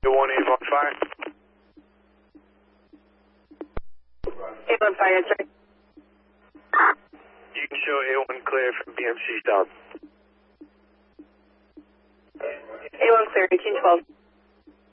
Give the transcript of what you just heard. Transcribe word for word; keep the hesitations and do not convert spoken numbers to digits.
one Avon Fire. Avon Fire, sorry. You can show A one clear from B M C stop. A one clear, eighteen twelve.